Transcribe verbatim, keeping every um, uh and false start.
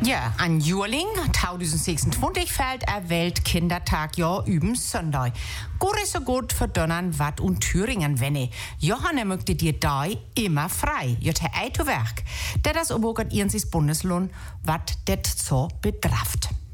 Ja, an Juling zwanzig sechsundzwanzig fällt er Weltkindertag ja üben Sonntag. Gut ist so gut für Donnern, Watt und Thüringen, wenn Johanna möchte dir da immer frei. Jotte ei zu Werk. Der das obogert ihren Bundeslohn, wat det so betrafft.